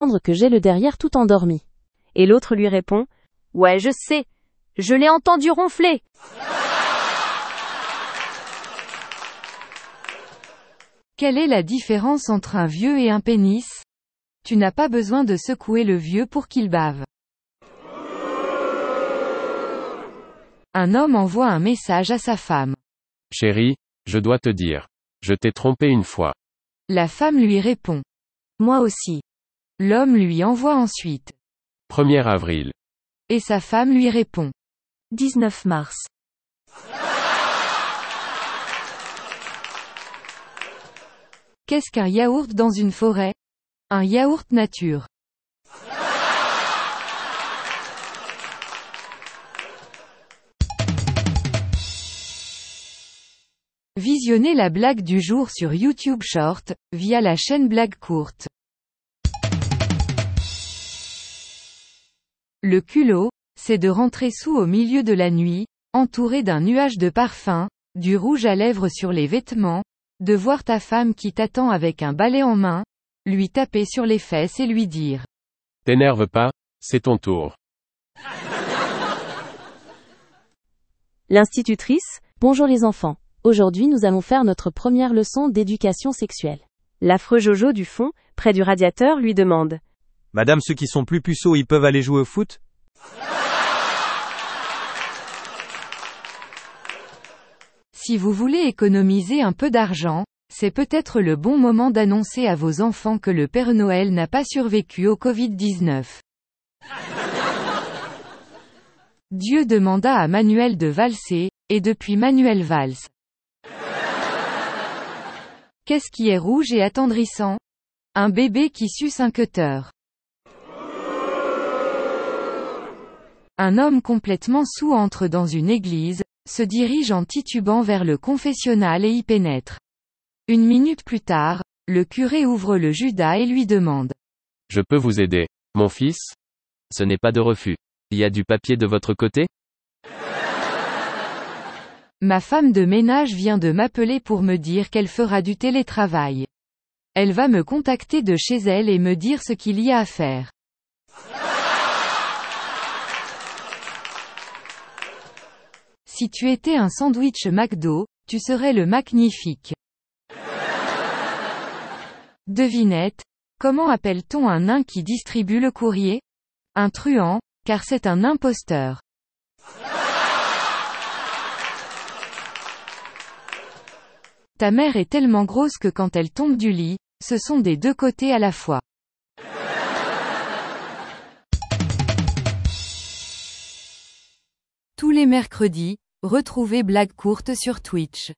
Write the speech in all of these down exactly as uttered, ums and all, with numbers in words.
que j'ai le derrière tout endormi. Et l'autre lui répond, ouais, je sais, je l'ai entendu ronfler. Quelle est la différence entre un vieux et un pénis? Tu n'as pas besoin de secouer le vieux pour qu'il bave. Un homme envoie un message à sa femme. Chérie, je dois te dire. Je t'ai trompé une fois. La femme lui répond. Moi aussi. L'homme lui envoie ensuite. premier avril. Et sa femme lui répond. dix-neuf mars. Qu'est-ce qu'un yaourt dans une forêt? Un yaourt nature. Visionnez la blague du jour sur YouTube Short, via la chaîne Blague Courte. Le culot, c'est de rentrer sous au milieu de la nuit, entouré d'un nuage de parfum, du rouge à lèvres sur les vêtements, de voir ta femme qui t'attend avec un balai en main, lui taper sur les fesses et lui dire. T'énerve pas, c'est ton tour. L'institutrice, bonjour les enfants. Aujourd'hui nous allons faire notre première leçon d'éducation sexuelle. L'affreux Jojo du fond, près du radiateur, lui demande. Madame, ceux qui sont plus puceaux, ils peuvent aller jouer au foot? Si vous voulez économiser un peu d'argent, c'est peut-être le bon moment d'annoncer à vos enfants que le Père Noël n'a pas survécu au covid dix-neuf. Dieu demanda à Manuel de valser, et depuis Manuel valse. Qu'est-ce qui est rouge et attendrissant? Un bébé qui suce un cutter. Un homme complètement saoul entre dans une église, se dirige en titubant vers le confessionnal et y pénètre. Une minute plus tard, le curé ouvre le Judas et lui demande. Je peux vous aider, mon fils? Ce n'est pas de refus. Il y a du papier de votre côté? Ma femme de ménage vient de m'appeler pour me dire qu'elle fera du télétravail. Elle va me contacter de chez elle et me dire ce qu'il y a à faire. Si tu étais un sandwich McDo, tu serais le magnifique. Devinette, comment appelle-t-on un nain qui distribue le courrier? Un truand, car c'est un imposteur. Ta mère est tellement grosse que quand elle tombe du lit, ce sont des deux côtés à la fois. Tous les mercredis, retrouvez Blague Courte sur Twitch.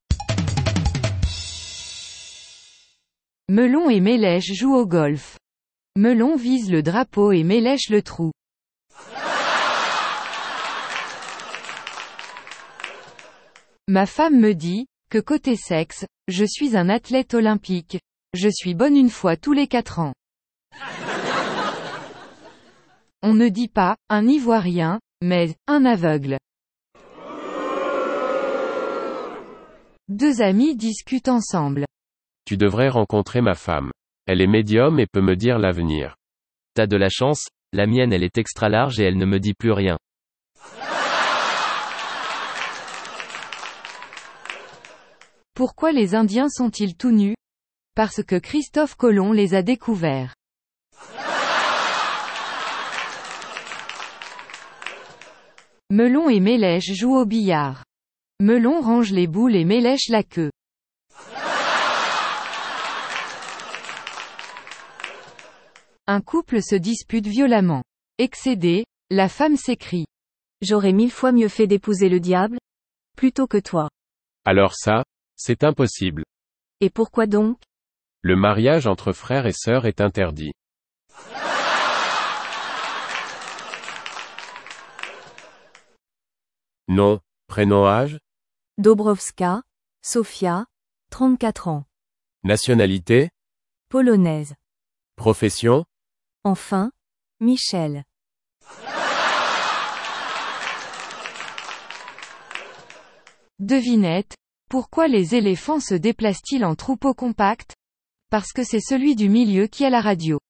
Melon et Mélèche jouent au golf. Melon vise le drapeau et Mélèche le trou. Ma femme me dit, que côté sexe, je suis un athlète olympique. Je suis bonne une fois tous les quatre ans. On ne dit pas, un Ivoirien, mais, un aveugle. Deux amis discutent ensemble. Tu devrais rencontrer ma femme. Elle est médium et peut me dire l'avenir. T'as de la chance, la mienne elle est extra large et elle ne me dit plus rien. Pourquoi les Indiens sont-ils tout nus? Parce que Christophe Colomb les a découverts. Melon et Mélèche jouent au billard. Melon range les boules et Mélèche la queue. Un couple se dispute violemment. Excédée, la femme s'écrie. J'aurais mille fois mieux fait d'épouser le diable, plutôt que toi. Alors ça, c'est impossible. Et pourquoi donc? Le mariage entre frères et sœurs est interdit. Nom, prénom, âge? Dobrowska, Sofia, trente-quatre ans. Nationalité? Polonaise. Profession? Enfin, Michel. Devinette, pourquoi les éléphants se déplacent-ils en troupeau compact? Parce que c'est celui du milieu qui a la radio.